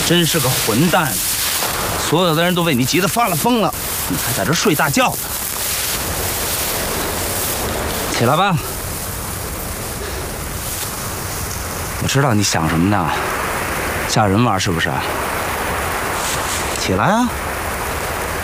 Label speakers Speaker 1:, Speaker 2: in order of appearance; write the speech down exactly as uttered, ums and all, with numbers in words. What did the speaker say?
Speaker 1: 真是个混蛋！所有的人都为你急得发了疯了，你还在这睡大觉呢。起来吧，我知道你想什么呢？吓人玩是不是？起来啊！